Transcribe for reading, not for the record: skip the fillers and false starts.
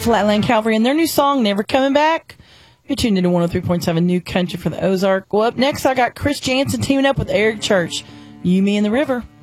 Flatland Calvary and their new song, Never Coming Back. You're tuned into 103.7 New Country for the Ozark. Well, up next, I got Chris Janson teaming up with Eric Church. You, Me, and the River.